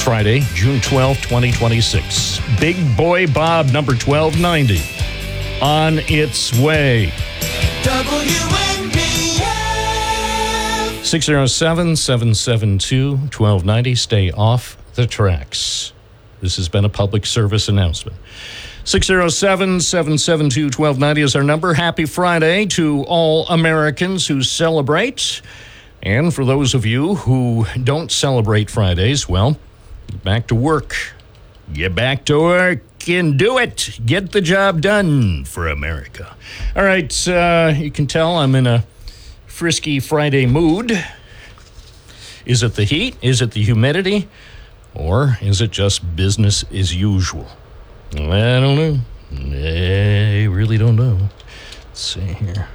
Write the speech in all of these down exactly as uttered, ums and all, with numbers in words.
Friday, June twelfth, twenty twenty-six. Big Boy Bob, number twelve ninety, on its way. W N B F six oh seven, seven seven two, one two nine zero. Stay off the tracks. This has been a public service announcement. six oh seven, seven seven two, one two nine zero is our number. Happy Friday to all Americans who celebrate. And for those of you who don't celebrate Fridays, well, get back to work. Get back to work and do it. Get the job done for America. All right, uh, you can tell I'm in a frisky Friday mood. Is it the heat? Is it the humidity? Or is it just business as usual? I don't know. I really don't know. Let's see here.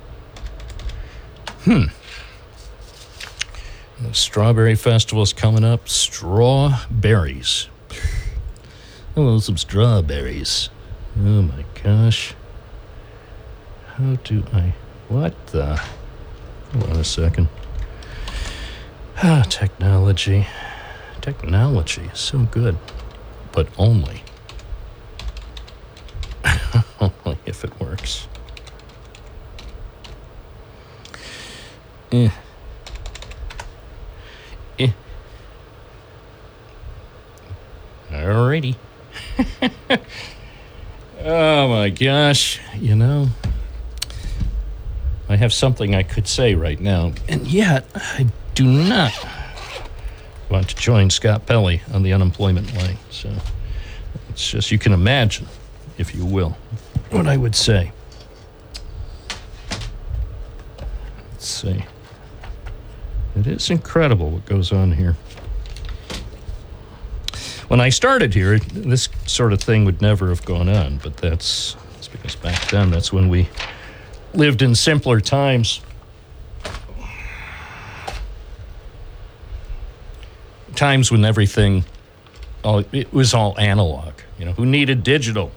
Hmm. The Strawberry Festival's coming up. Strawberries. Oh, some strawberries. Oh my gosh. How do I... What the... Hold on a second. Ah, technology. Technology is so good. But only. Only if it works. Eh. Eh. Alrighty. Oh my gosh. You know, I have something I could say right now, and yet I do not want to join Scott Pelley on the unemployment line. So it's just, you can imagine, if you will, what I would say. Let's see. It is incredible what goes on here. When I started here, this sort of thing would never have gone on, but that's, that's because back then, that's when we lived in simpler times. Times when everything, oh, it was all analog. You know, who needed digital?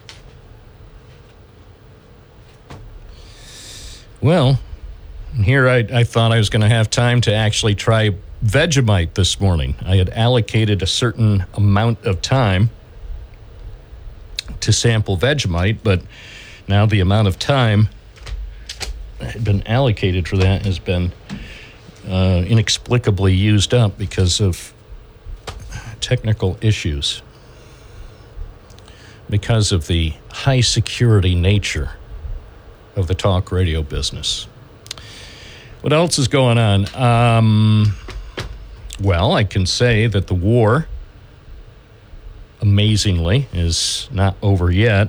Well, here I, I thought I was going to have time to actually try Vegemite this morning. I had allocated a certain amount of time to sample Vegemite, but now the amount of time that had been allocated for that has been uh, inexplicably used up because of technical issues, because of the high security nature of the talk radio business. What else is going on? Um, well, I can say that the war, amazingly, is not over yet.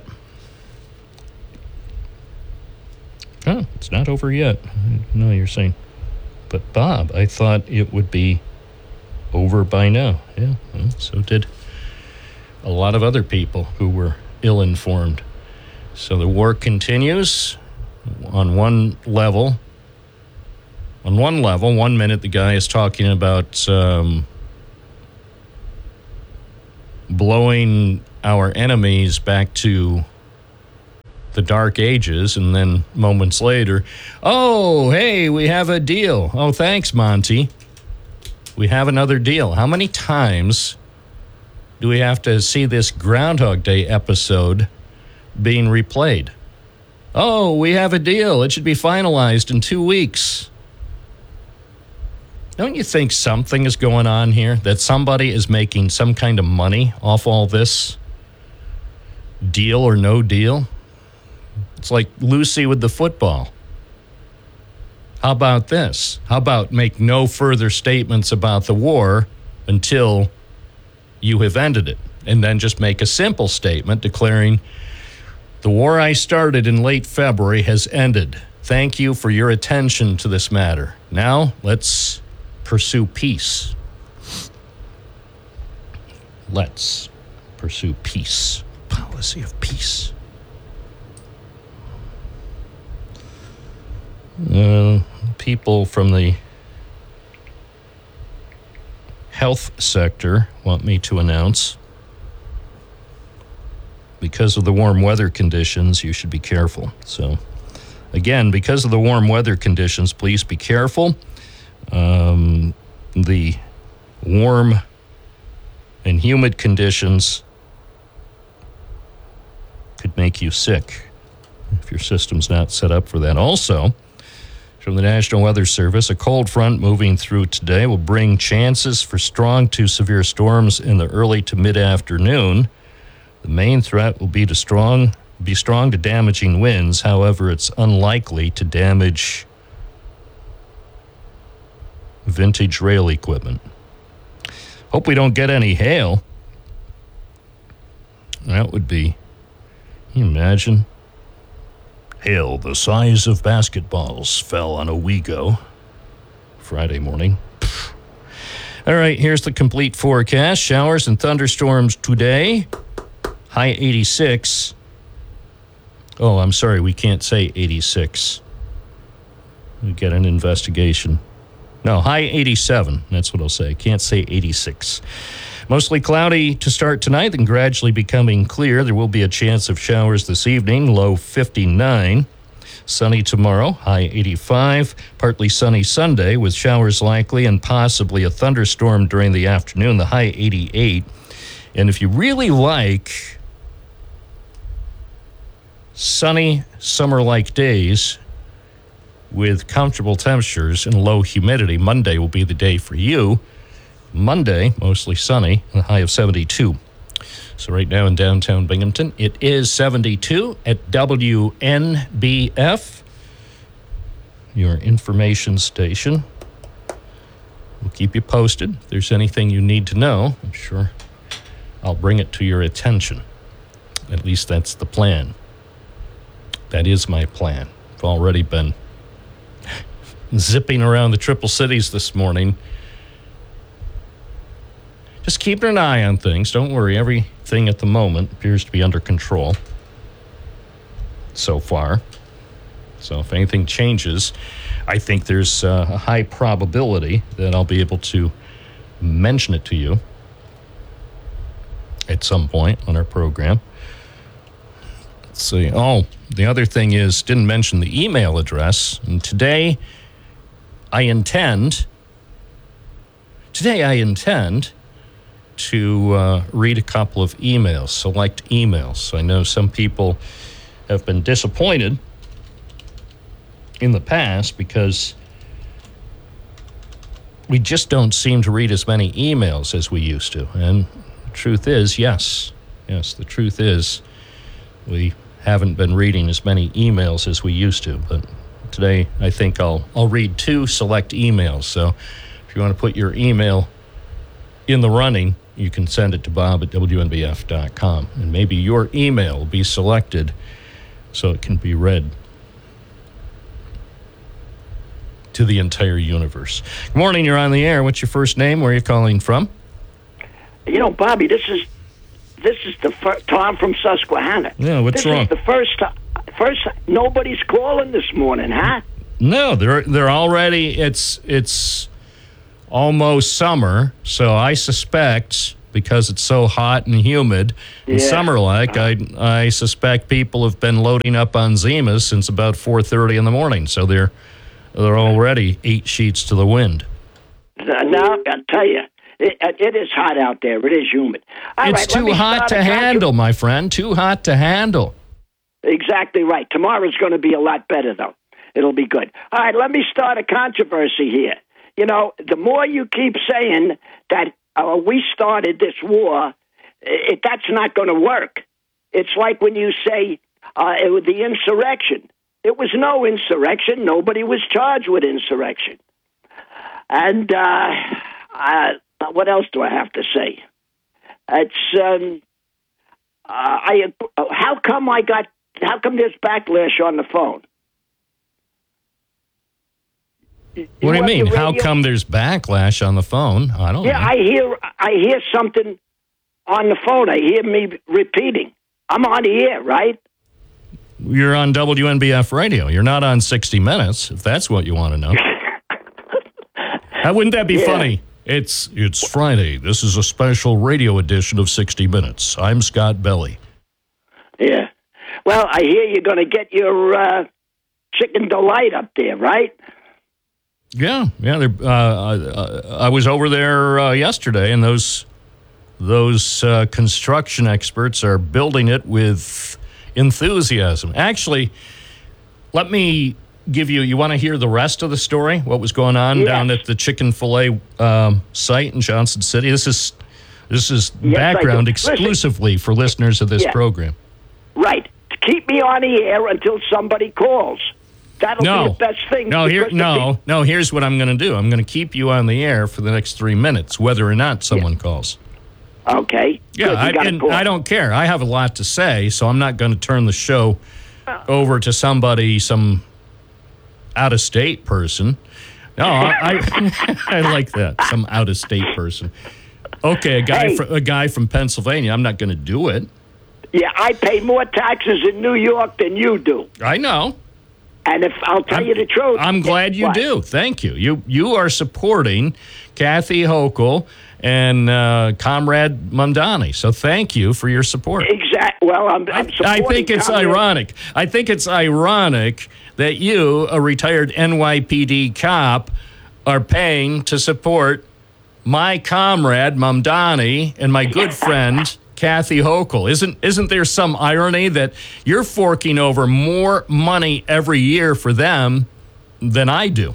Oh, it's not over yet. No, you're saying. But Bob, I thought it would be over by now. Yeah, well, so did a lot of other people who were ill-informed. So the war continues on one level. On one level, one minute the guy is talking about um, blowing our enemies back to the dark ages, and then moments later, oh, hey, we have a deal. Oh, thanks, Monty. We have another deal. How many times do we have to see this Groundhog Day episode being replayed? Oh, we have a deal. It should be finalized in two weeks. Don't you think something is going on here? That somebody is making some kind of money off all this? Deal or no deal? It's like Lucy with the football. How about this? How about make no further statements about the war until you have ended it? And then just make a simple statement declaring, the war I started in late February has ended. Thank you for your attention to this matter. Now, let's pursue peace. Let's pursue peace. Policy of peace. Uh, people from the health sector want me to announce, because of the warm weather conditions, you should be careful. So, again, because of the warm weather conditions, please be careful. Um, the warm and humid conditions could make you sick if your system's not set up for that. Also, from the National Weather Service, a cold front moving through today will bring chances for strong to severe storms in the early to mid-afternoon. The main threat will be to strong, be strong to damaging winds. However, it's unlikely to damage vintage rail equipment. Hope we don't get any hail. That would be, can you imagine? Hail the size of basketballs fell on Owego Friday morning. All right, here's the complete forecast. Showers and thunderstorms today. High eighty-six. Oh, I'm sorry, we can't say eighty-six. We get an investigation. No, high eighty-seven. That's what I'll say. Can't say eighty-six. Mostly cloudy to start tonight, then gradually becoming clear. There will be a chance of showers this evening, low fifty-nine. Sunny tomorrow, high eighty-five. Partly sunny Sunday with showers likely and possibly a thunderstorm during the afternoon, the high eighty-eight. And if you really like sunny, summer-like days with comfortable temperatures and low humidity, Monday will be the day for you. Monday, mostly sunny, a high of seventy-two. So right now in downtown Binghamton, it is seventy-two at W N B F, your information station. We'll keep you posted. If there's anything you need to know, I'm sure I'll bring it to your attention. At least that's the plan. That is my plan. I've already been zipping around the Triple Cities this morning. Just keeping an eye on things. Don't worry. Everything at the moment appears to be under control so far. So if anything changes, I think there's uh, a high probability that I'll be able to mention it to you at some point on our program. Let's see. Oh, the other thing is, didn't mention the email address. And today, I intend, today I intend to uh, read a couple of emails, select emails. I know some people have been disappointed in the past because we just don't seem to read as many emails as we used to. And the truth is, yes, yes, the truth is we haven't been reading as many emails as we used to. But today I think I'll I'll read two select emails. So if you want to put your email in the running, you can send it to Bob at W N B F dot com. And maybe your email will be selected so it can be read to the entire universe. Good morning, you're on the air. What's your first name? Where are you calling from? You know, Bobby, this is this is the first, Tom from Susquehanna. Yeah, what's this wrong? This is the first time. First, nobody's calling this morning, huh? No, they're they're already. It's it's almost summer, so I suspect because it's so hot and humid and Yeah. summer-like, I I suspect people have been loading up on Zima since about four thirty in the morning. So they're they're already eight sheets to the wind. Now, I tell you, it, it is hot out there. It is humid. All It's right, let too me hot start to a contro- handle, my friend. Too hot to handle. Exactly right. Tomorrow's going to be a lot better, though. It'll be good. All right, let me start a controversy here. You know, the more you keep saying that uh, we started this war, it, that's not going to work. It's like when you say uh, it was the insurrection. It was no insurrection. Nobody was charged with insurrection. And uh, uh, what else do I have to say? It's um, uh, I. Uh, how come I got? How come there's backlash on the phone? What do you have mean? your How radio? come there's backlash on the phone? I don't Yeah, know. I hear. I hear something on the phone. I hear me repeating. I'm on the air, right? You're on W N B F radio. You're not on sixty minutes, if that's what you want to know. How wouldn't that be Yeah. funny? It's it's Friday. This is a special radio edition of sixty minutes. I'm Scott Belly. Yeah. Well, I hear you're going to get your uh, chicken delight up there, right? Yeah, yeah. they're, Uh, I, I was over there uh, yesterday, and those those uh, construction experts are building it with enthusiasm. Actually, let me give you, you want to hear the rest of the story? What was going on Yes. down at the Chick-fil-A um, site in Johnson City? This is this is Yes, I background do. Listen. exclusively for listeners of this Yeah. program. Right. Keep me on the air until somebody calls. That'll No, be the best thing. no, here, because the no, no. Here's what I'm going to do. I'm going to keep you on the air for the next three minutes, whether or not someone calls. pe- Okay. Yeah, Good, you I, got a and call. I don't care. I have a lot to say, so I'm not going to turn the show over to somebody, some out-of-state person. No, I, I, I like that, some out-of-state person. Okay, a guy, Hey. fr- a guy from Pennsylvania. I'm not going to do it. Yeah, I pay more taxes in New York than you do. I know. And if I'll tell I'm, you the truth, I'm glad you What? do. Thank you. You you are supporting Kathy Hochul and uh, Comrade Mamdani. So thank you for your support. Exact. Well, I'm. I'm I supporting think it's Congress. ironic. I think it's ironic that you, a retired N Y P D cop, are paying to support my comrade Mamdani and my good friend Kathy Hochul. Isn't isn't there some irony that you're forking over more money every year for them than I do?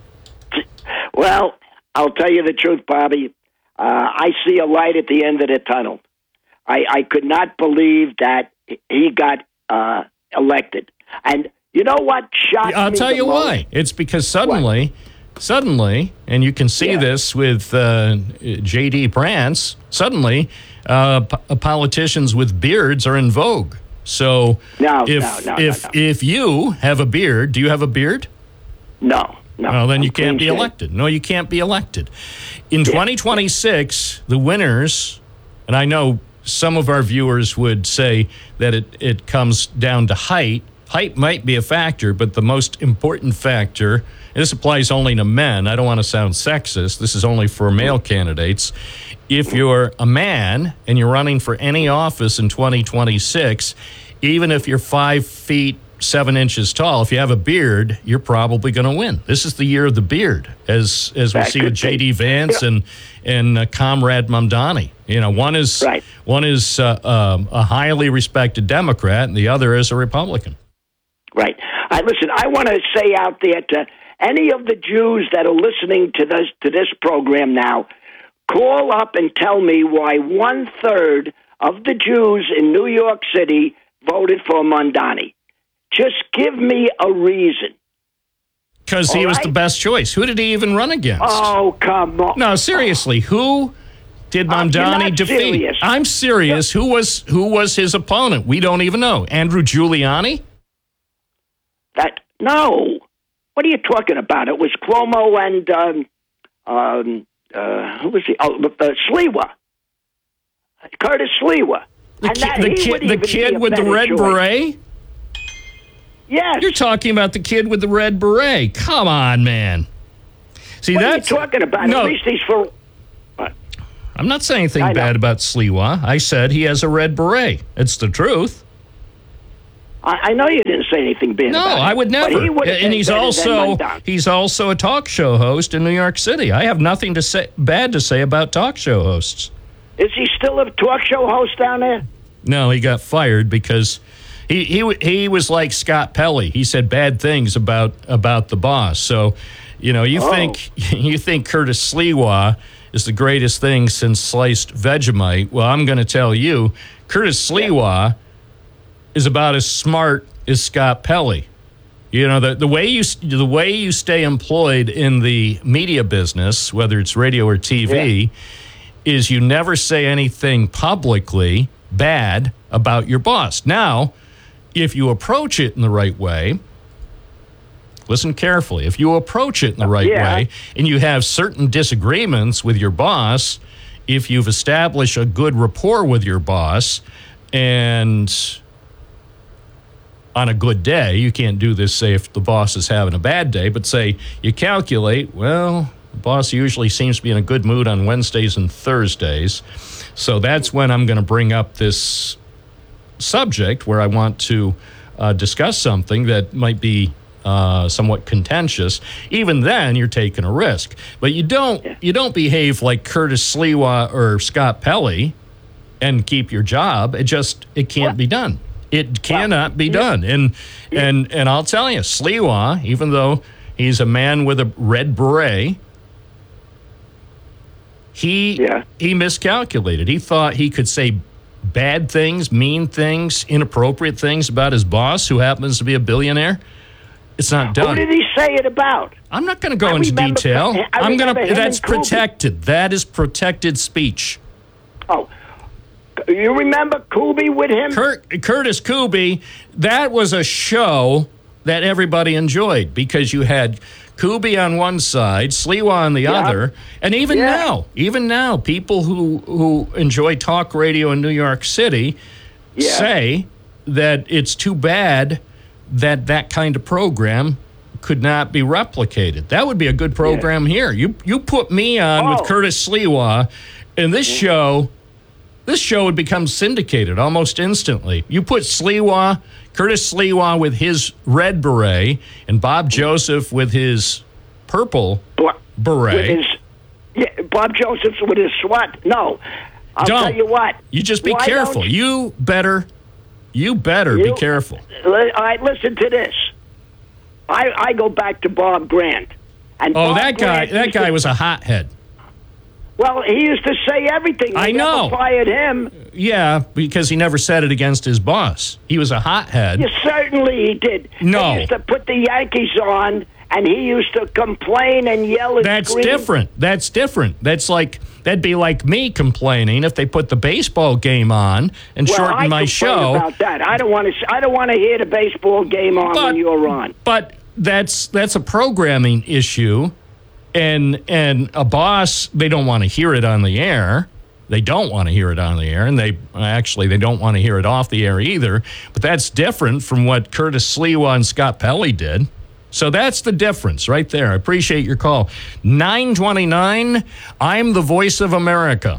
Well, I'll tell you the truth, Bobby. Uh, I see a light at the end of the tunnel. I, I could not believe that he got uh, elected. And you know what shocked I'll me tell the you most? why. It's because suddenly, suddenly, and you can see Yeah. this with uh, J D. Prance, suddenly uh, p- politicians with beards are in vogue. So No, if no, no, if no, no. if you have a beard, do you have a beard? No, no. Well, then I'm you can't be clean-shaven. elected. No, you can't be elected. In twenty twenty-six, the winners, and I know some of our viewers would say that it, it comes down to height. Height might be a factor, but the most important factor, and this applies only to men. I don't want to sound sexist. This is only for male candidates. If you're a man and you're running for any office in twenty twenty-six, even if you're five feet seven inches tall, if you have a beard, you're probably going to win. This is the year of the beard, as as we That see could with J D. be. Vance Yeah. and and uh, Comrade Mamdani. You know, one is Right. one is uh, um, a highly respected Democrat, and the other is a Republican. Right. I listen. I want to say out there to any of the Jews that are listening to this to this program now, call up and tell me why one third of the Jews in New York City voted for Mamdani. Just give me a reason. Because he All was right. the best choice. Who did he even run against? Oh, come on. No, seriously, who did Uh, you're Mamdani not defeat? serious. I'm serious. Who was who was his opponent? We don't even know. Andrew Giuliani? That no. What are you talking about? It was Cuomo and um, um, uh, who was he? Oh, uh, Sliwa, Curtis Sliwa. The, And ki- that- the he kid, would the even be kid a with the better red choice. beret? Yes. You're talking about the kid with the red beret. Come on, man. See, What that's are you talking about? No, At least he's for. What? I'm not saying anything I know. bad about Sliwa. I said he has a red beret. It's the truth. I, I know you didn't say anything bad No, about him, I would but never. he would have And been he's better than also Mondale. he's also a talk show host in New York City. I have nothing to say bad to say about talk show hosts. Is he still a talk show host down there? No, he got fired because he he w- he was like Scott Pelley. He said bad things about about the boss. So, you know, you Oh. think you think Curtis Sliwa is the greatest thing since sliced Vegemite. Well, I'm going to tell you, Curtis Sliwa is about as smart as Scott Pelley. You know, the the way you the way you stay employed in the media business, whether it's radio or T V, is you never say anything publicly bad about your boss. Now, if you approach it in the right way, listen carefully. If you approach it in the right Yeah. way and you have certain disagreements with your boss, if you've established a good rapport with your boss, and on a good day, you can't do this, say, if the boss is having a bad day, but say you calculate, well, the boss usually seems to be in a good mood on Wednesdays and Thursdays. So that's when I'm going to bring up this subject where I want to uh, discuss something that might be uh, somewhat contentious, even then you're taking a risk. But you don't Yeah. you don't behave like Curtis Sliwa or Scott Pelley and keep your job. It just it can't Well- be done. It cannot Well, be yeah. done. And and and I'll tell you, Sliwa, even though he's a man with a red beret, he Yeah. he miscalculated. He thought he could say bad things, mean things, inappropriate things about his boss, who happens to be a billionaire. It's not Who done. did he say it about? I'm not going to go I into remember- detail. I I'm going remember to. him That's and Kubi. protected. That is protected speech. Oh, you remember Kubi with him? Kurt, Curtis Kubi, that was a show that everybody enjoyed because you had Kubi on one side, Sliwa on the Yeah. other, and even Yeah. now, even now, people who who enjoy talk radio in New York City Yeah. say that it's too bad that that kind of program could not be replicated. That would be a good program here. You you put me on Oh. with Curtis Sliwa, and this show. This show would become syndicated almost instantly. You put Sliwa, Curtis Sliwa with his red beret, and Bob Joseph with his purple Bla- beret. With his, yeah, Bob Joseph's with his SWAT. No, I'll Don't. tell you what. You just be Why careful. don't You better, you better be You- careful. Li- All right, listen to this. I, I go back to Bob Grant. And Oh, Bob that guy, Grant that used guy to- was a hothead. Well, he used to say everything. They I know. never fired him. Yeah, because he never said it against his boss. He was a hothead. Yes, certainly he did. No. He used to put the Yankees on, and he used to complain and yell and That's scream. different. That's different. That's like that'd be like me complaining if they put the baseball game on and Well, shorten I my complain show. about that. I don't want to. I don't want to hear the baseball game on But- when you're on. But that's that's a programming issue, and and a boss, they don't want to hear it on the air. They don't want to hear it on the air, and they actually they don't want to hear it off the air either. But that's different from what Curtis Sliwa and Scott Pelley did. So that's the difference right there. I appreciate your call. nine twenty-nine, I'm the voice of America.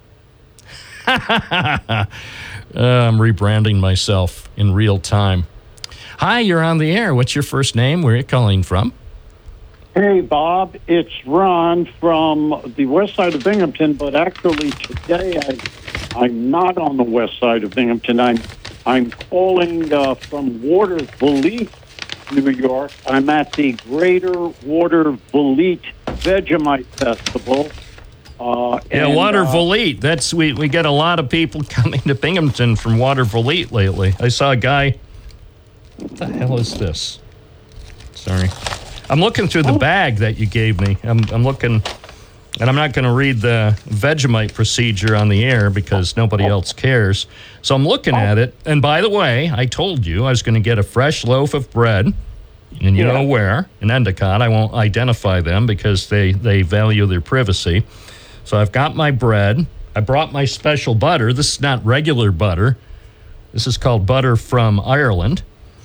uh, I'm rebranding myself in real time. Hi, you're on the air. What's your first name? Where are you calling from? Hey, Bob, it's Ron from the west side of Binghamton, but actually today I, I'm not on the west side of Binghamton. I'm I'm calling uh, from Watervliet, New York. I'm at the Greater Watervliet Vegemite Festival. Uh, Yeah, and, Water uh, Volete. That's we we get a lot of people coming to Binghamton from Water Volete lately. I saw a guy. What the hell is this? Sorry, I'm looking through the bag that you gave me. I'm I'm looking, and I'm not going to read the Vegemite procedure on the air because nobody else cares. So I'm looking at it. And by the way, I told you I was going to get a fresh loaf of bread. And you Yeah. know where? In Endicott. I won't identify them because they, they value their privacy. So I've got my bread. I brought my special butter. This is not regular butter. This is called butter from Ireland.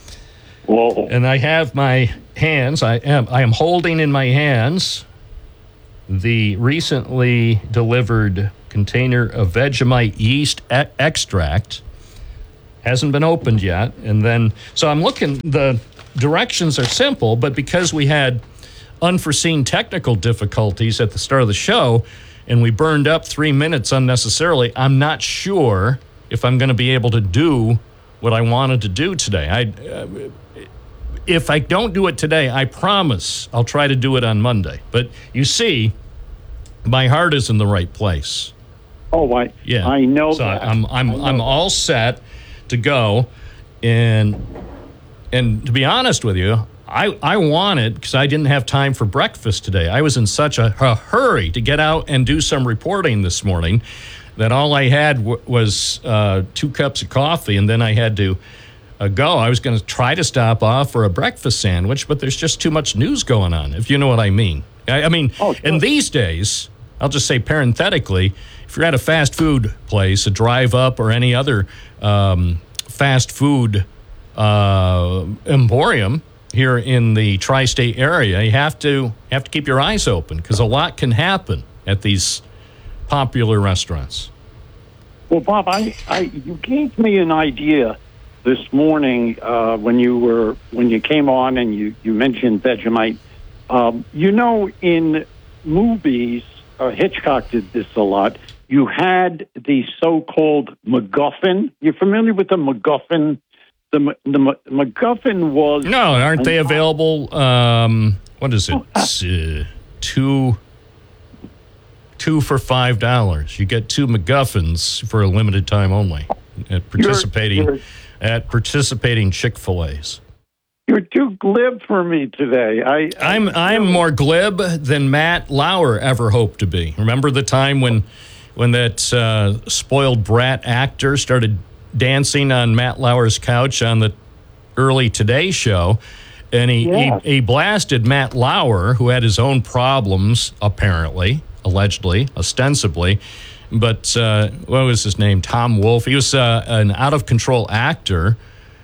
Whoa. And I have my hands. I am I am holding in my hands the recently delivered container of Vegemite yeast e- extract. Hasn't been opened yet. And then, so I'm looking, the directions are simple, but because we had unforeseen technical difficulties at the start of the show and we burned up three minutes unnecessarily, I'm not sure if I'm going to be able to do what I wanted to do today. I, uh, if I don't do it today, I promise I'll try to do it on Monday. But you see, my heart is in the right place. Oh, I, Yeah, I know so that. I'm I'm I know I'm that. all set to go, and and to be honest with you, I I wanted because I didn't have time for breakfast today. I was in such a, a hurry to get out and do some reporting this morning that all I had w- was uh, two cups of coffee, and then I had to uh, go. I was going to try to stop off for a breakfast sandwich, but there's just too much news going on, if you know what I mean. I, I mean, Oh, sure. in these days, I'll just say parenthetically, if you're at a fast food place, a drive up, or any other um, fast food uh, emporium here in the tri-state area, you have to have to keep your eyes open because a lot can happen at these popular restaurants. Well, Bob, I, I, you gave me an idea this morning uh, when you were when you came on and you, you mentioned Vegemite. Um, you know, in movies, uh, Hitchcock did this a lot. You had the so-called MacGuffin. You're familiar with the MacGuffin? The the MacGuffin was no, aren't they available? Um, what is it? It's, uh, two. Two for five dollars. You get two MacGuffins for a limited time only at participating you're, you're, at participating Chick-fil-A's. You're too glib for me today. I, I I'm I'm more glib than Matt Lauer ever hoped to be. Remember the time when when that uh, spoiled brat actor started dancing on Matt Lauer's couch on the early Today Show, and he yes. he, he blasted Matt Lauer, who had his own problems apparently. Allegedly, ostensibly, but uh, what was his name? Tom Wolfe. He was uh, an out-of-control actor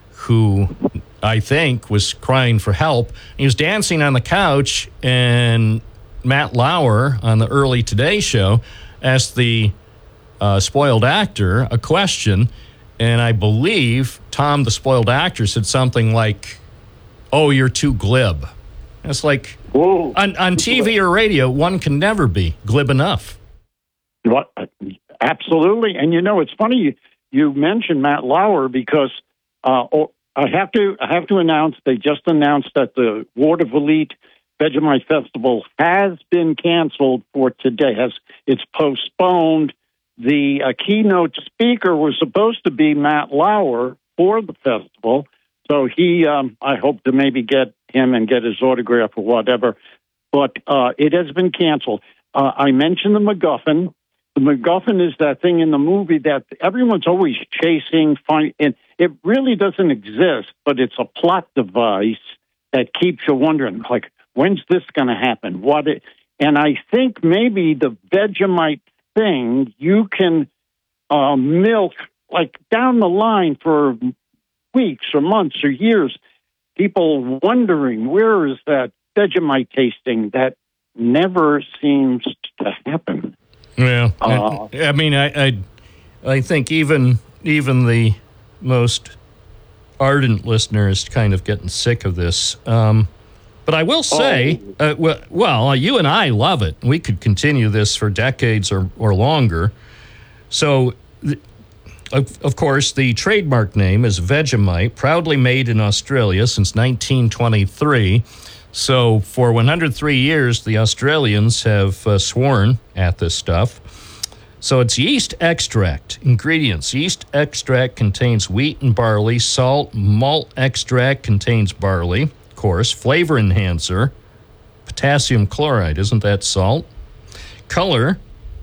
who I think was crying for help. He was dancing on the couch, and Matt Lauer on the early Today Show asked the uh, spoiled actor a question, and I believe Tom, the spoiled actor, said something like, "Oh, you're too glib." It's like, Whoa. on, on T V or radio, one can never be glib enough. What? Absolutely. And, you know, it's funny you, you mentioned Matt Lauer because uh, oh, I have to I have to announce, they just announced that the Ward of Elite Vegemite Festival has been canceled for today. Has It's postponed. The uh, keynote speaker was supposed to be Matt Lauer for the festival. So he, um, I hope to maybe get him and get his autograph or whatever. But uh, it has been canceled. Uh, I mentioned the MacGuffin. The MacGuffin is that thing in the movie that everyone's always chasing. Find, and it really doesn't exist, but it's a plot device that keeps you wondering, like, when's this going to happen? What? It, and I think maybe the Vegemite thing, you can uh, milk, like, down the line for weeks or months or years, people wondering, where is that Vegemite tasting that never seems to happen? Yeah, uh, I, I mean, I, I, I think even even the most ardent listener is kind of getting sick of this. Um, but I will say, oh. uh, well, well, you and I love it. We could continue this for decades or, or longer. So. Th- Of, of course, the trademark name is Vegemite, proudly made in Australia since nineteen twenty-three. So for one hundred three years, the Australians have uh, sworn at this stuff. So it's yeast extract. Ingredients. Yeast extract contains wheat and barley. Salt. Malt extract contains barley, of course. Flavor enhancer. Potassium chloride. Isn't that salt? Color.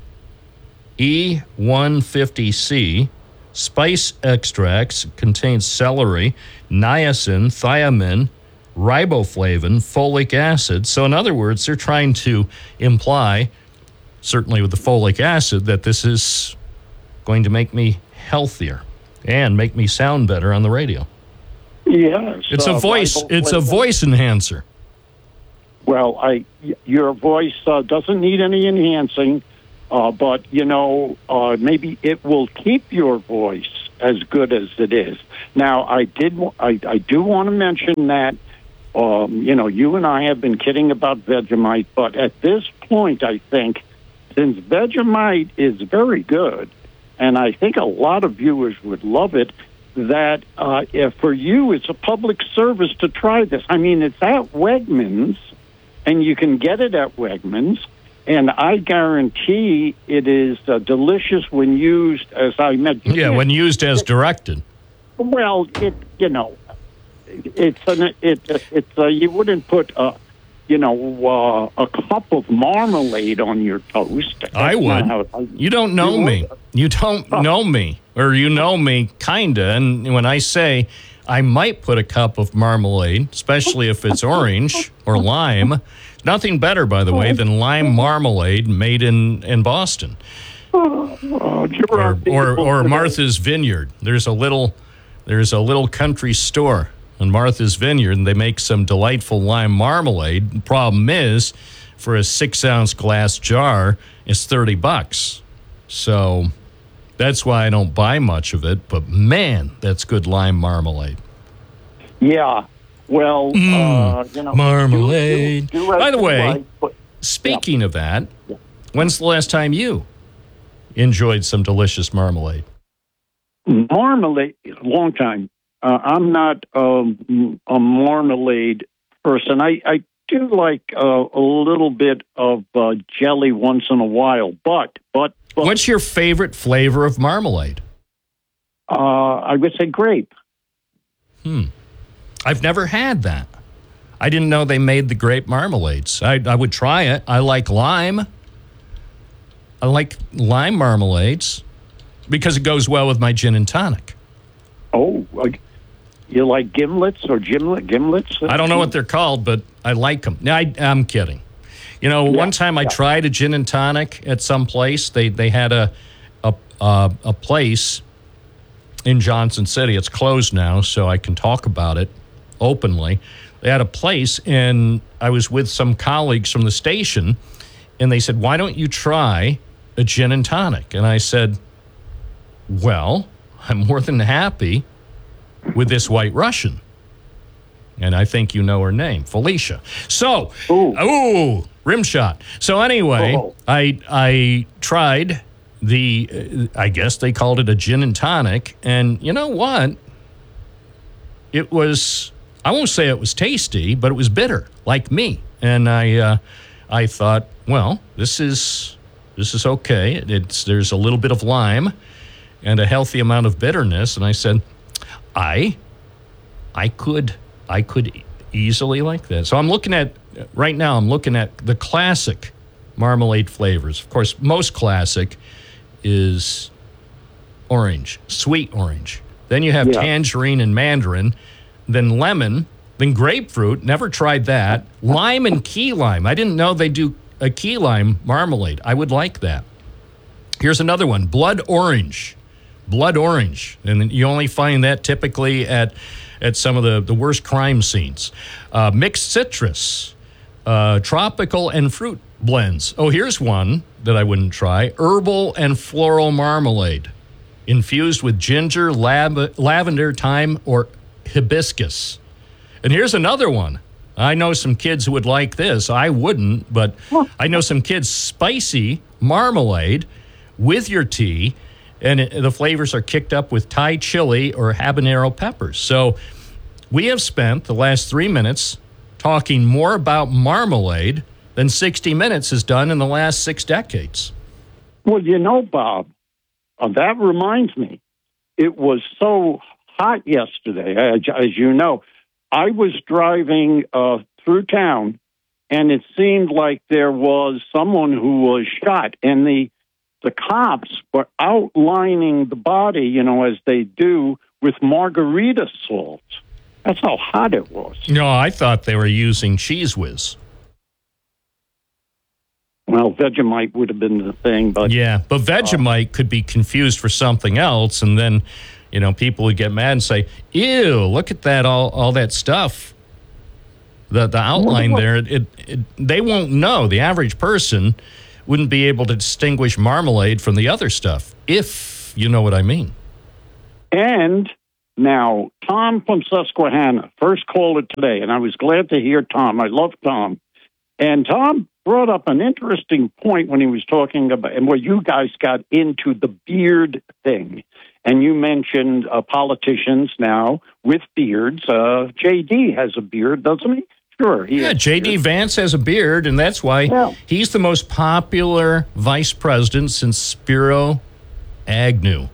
E one fifty C. Spice extracts contains celery, niacin, thiamine, riboflavin, folic acid. So in other words, they're trying to imply, certainly with the folic acid, that this is going to make me healthier and make me sound better on the radio. Yes. It's a uh, voice, it's a voice enhancer. Well, I, your voice uh, doesn't need any enhancing. Uh, but, you know, uh, maybe it will keep your voice as good as it is. Now, I did, I, I do want to mention that, um, you know, you and I have been kidding about Vegemite, but at this point, I think, since Vegemite is very good, and I think a lot of viewers would love it, that uh, if for you, it's a public service to try this. I mean, it's at Wegmans, and you can get it at Wegmans. And I guarantee it is uh, delicious when used, as I mentioned. Yeah, when used as directed. Well, it you know, it's an it it's uh, you wouldn't put a you know uh, a cup of marmalade on your toast. That's I would. How, you don't know you me. Would. You don't know me, or you know me kinda. And when I say I might put a cup of marmalade, especially if it's orange or lime. Nothing better, by the way, than lime marmalade made in, in Boston. Oh, oh, or, or or Martha's Vineyard. There's a little there's a little country store in Martha's Vineyard, and they make some delightful lime marmalade. The problem is, for a six ounce glass jar, it's thirty bucks. So That's why I don't buy much of it. But, man, that's good lime marmalade. Yeah. Well, uh, you know. Marmalade. do- do- do By the as you way, like, but- speaking of that, when's the last time you enjoyed some delicious marmalade? Marmalade, long time. Uh, I'm not um, a marmalade person. I, I do like uh, a little bit of uh, jelly once in a while, but but, but What's your favorite flavor of marmalade? uh, I would say grape. I've never had that. I didn't know they made the grape marmalades. I, I would try it. I like lime. I like lime marmalades because it goes well with my gin and tonic. Oh, like, you like gimlets or gimlet gimlets? I don't know what they're called, but I like them. No, I, I'm kidding. You know, Yeah, one time I yeah. tried a gin and tonic at some place. They they had a a uh, a place in Johnson City. It's closed now, so I can talk about it openly. They had a place, and I was with some colleagues from the station, and they said, "Why don't you try a gin and tonic?" And I said, "Well, I'm more than happy with this White Russian." And I think you know her name, Felicia. So, Ooh. ooh, rim shot. So anyway, Oh. I I tried the, uh, I guess they called it a gin and tonic. And you know what? It was, I won't say it was tasty, but it was bitter, like me. And I uh, I thought, well, this is this is okay. It's there's a little bit of lime and a healthy amount of bitterness. And I said, I I could I could easily like that. So I'm looking at right now. I'm looking at the classic marmalade flavors. Of course, most classic is orange, sweet orange. Then you have Yeah. tangerine and mandarin, then lemon, then grapefruit. Never tried that. Lime and key lime. I didn't know they do a key lime marmalade. I would like that. Here's another one, blood orange. Blood orange. And you only find that typically at at some of the, the worst crime scenes. Uh, mixed citrus, uh, tropical and fruit blends. Oh, here's one that I wouldn't try. Herbal and floral marmalade. Infused with ginger, lab, lavender, thyme, or hibiscus. And here's another one. I know some kids who would like this. I wouldn't, but I know some kids. Spicy marmalade with your tea, and it, the flavors are kicked up with Thai chili or habanero peppers. So we have spent the last three minutes talking more about marmalade than sixty minutes has done in the last six decades. Well, you know, Bob, uh, that reminds me. It was so hot yesterday, as, as you know. I was driving uh, through town, and it seemed like there was someone who was shot, and the the cops were outlining the body, you know, as they do with margarita salt. That's how hot it was. No, I thought they were using Cheese Whiz. Well, Vegemite would have been the thing, but Yeah, but Vegemite could be confused for something else, and then, you know, people would get mad and say, ew, look at that, all, all that stuff. The the outline What- there, it, it, it they won't know. The average person wouldn't be able to distinguish marmalade from the other stuff, if you know what I mean. And now, Tom from Susquehanna, first caller today, and I was glad to hear Tom. I love Tom. And Tom brought up an interesting point when he was talking about, and where you guys got into the beard thing. And you mentioned uh, politicians now with beards. Uh, J D has a beard, doesn't he? Sure. He Yeah, has a J D beard. Vance has a beard, and that's why Yeah. he's the most popular vice president since Spiro Agnew.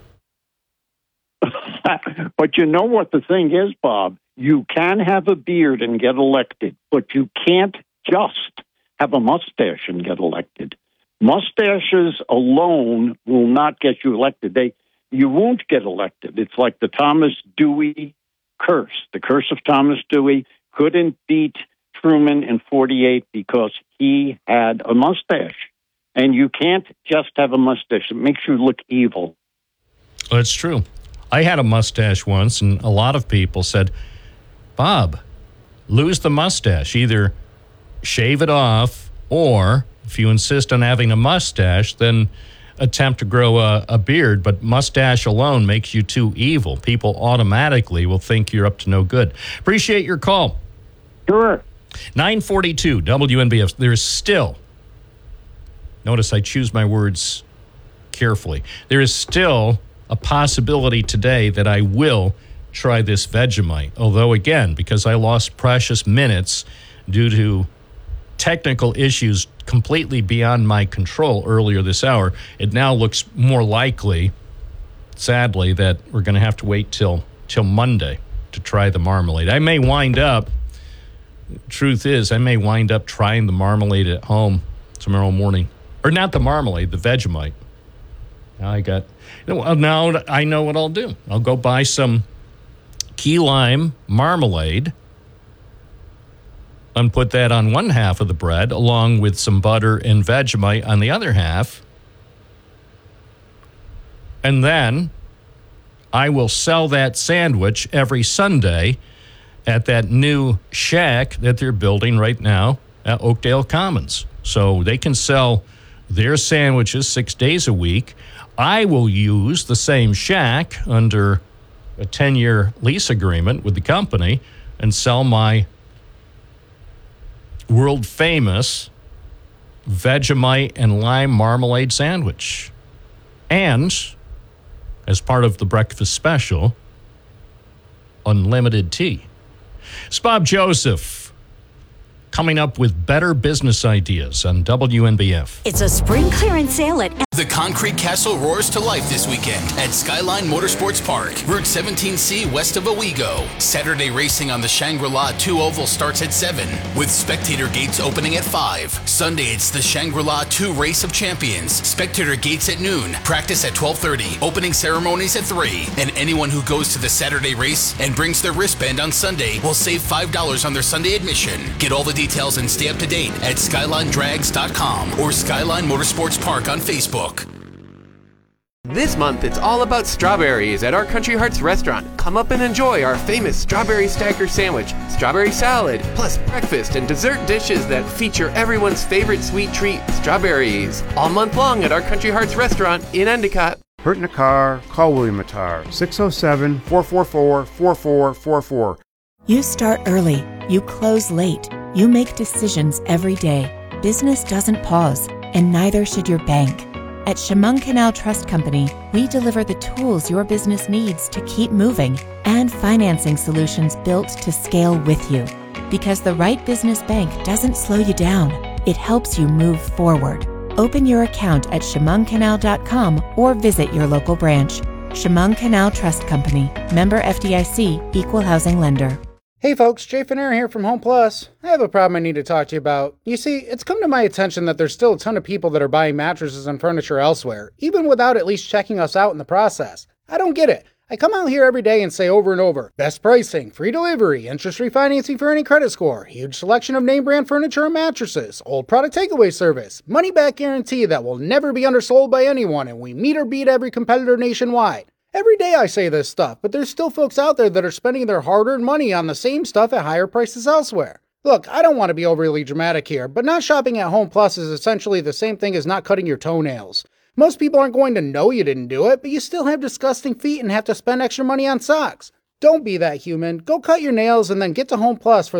But you know what the thing is, Bob? You can have a beard and get elected, but you can't just have a mustache and get elected. Mustaches alone will not get you elected. They, you won't get elected. It's like the Thomas Dewey curse. The curse of Thomas Dewey couldn't beat Truman in forty-eight because he had a mustache. And you can't just have a mustache. It makes you look evil. That's true. I had a mustache once, and a lot of people said, Bob, lose the mustache. Either shave it off, or if you insist on having a mustache, then attempt to grow a, a beard, but mustache alone makes you too evil. People automatically will think you're up to no good. Appreciate your call. Sure. nine forty-two W N B F. There's still, notice I choose my words carefully, there is still a possibility today that I will try this Vegemite. Although, again, because I lost precious minutes due to technical issues completely beyond my control earlier this hour, it now looks more likely, sadly, that we're going to have to wait till till Monday to try the marmalade. I may wind up, truth is, I may wind up trying the marmalade at home tomorrow morning. Or not the marmalade, the Vegemite. Now I got, you know, now I know what I'll do. I'll go buy some key lime marmalade and put that on one half of the bread, along with some butter and Vegemite on the other half. And then I will sell that sandwich every Sunday at that new shack that they're building right now at Oakdale Commons. So they can sell their sandwiches six days a week. I will use the same shack under a ten-year lease agreement with the company and sell my world-famous Vegemite and lime marmalade sandwich. And, as part of the breakfast special, unlimited tea. It's Bob Joseph coming up with better business ideas on W N B F. It's a spring clearance sale at... The Concrete Castle roars to life this weekend at Skyline Motorsports Park, Route seventeen C west of Owego. Saturday racing on the Shangri-La two Oval starts at seven, with spectator gates opening at five. Sunday, it's the Shangri-La two Race of Champions. Spectator gates at noon, practice at twelve thirty, opening ceremonies at three. And anyone who goes to the Saturday race and brings their wristband on Sunday will save five dollars on their Sunday admission. Get all the details and stay up to date at skyline drags dot com or Skyline Motorsports Park on Facebook. This month, it's all about strawberries at our Country Hearts restaurant. Come up and enjoy our famous strawberry stacker sandwich, strawberry salad, plus breakfast and dessert dishes that feature everyone's favorite sweet treat, strawberries. All month long at our Country Hearts restaurant in Endicott. Hurt in a car? Call William Attar, six oh seven, four four four, four four four four. You start early. You close late. You make decisions every day. Business doesn't pause, and neither should your bank. At Chemung Canal Trust Company, we deliver the tools your business needs to keep moving and financing solutions built to scale with you. Because the right business bank doesn't slow you down, it helps you move forward. Open your account at chemung canal dot com or visit your local branch. Chemung Canal Trust Company, member F D I C, equal housing lender. Hey folks, Jay Finner here from Home Plus. I have a problem I need to talk to you about. You see, it's come to my attention that there's still a ton of people that are buying mattresses and furniture elsewhere, even without at least checking us out in the process. I don't get it. I come out here every day and say over and over, best pricing, free delivery, interest-free financing for any credit score, huge selection of name brand furniture and mattresses, old product takeaway service, money-back guarantee that will never be undersold by anyone, and we meet or beat every competitor nationwide. Every day I say this stuff, but there's still folks out there that are spending their hard-earned money on the same stuff at higher prices elsewhere. Look, I don't want to be overly dramatic here, but not shopping at Home Plus is essentially the same thing as not cutting your toenails. Most people aren't going to know you didn't do it, but you still have disgusting feet and have to spend extra money on socks. Don't be that human. Go cut your nails and then get to Home Plus for